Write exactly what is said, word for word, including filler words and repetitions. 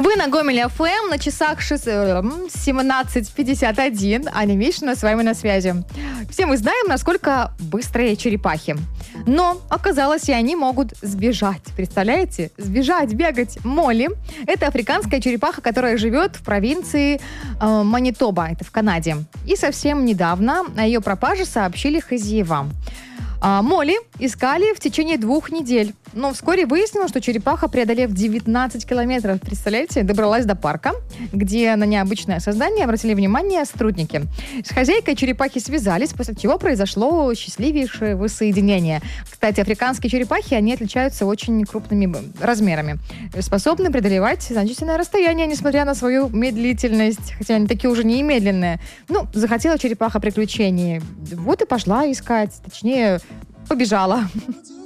Вы на Гомеле эф эм, на часах семнадцать пятьдесят один. Аня Мишина с вами на связи. Все мы знаем, насколько быстрые черепахи. Но оказалось, и они могут сбежать. Представляете? Сбежать, бегать. Молли – это африканская черепаха, которая живет в провинции э, Манитоба, это в Канаде. И совсем недавно о ее пропаже сообщили хозяева. А Молли искали в течение двух недель. Но вскоре выяснилось, что черепаха, преодолев девятнадцать километров, представляете, добралась до парка, где на необычное создание обратили внимание сотрудники. С хозяйкой черепахи связались, после чего произошло счастливейшее воссоединение. Кстати, африканские черепахи, они отличаются очень крупными размерами. Способны преодолевать значительное расстояние, несмотря на свою медлительность. Хотя они такие уже не медленные. Ну, захотела черепаха приключений. Вот и пошла искать. Точнее, побежала.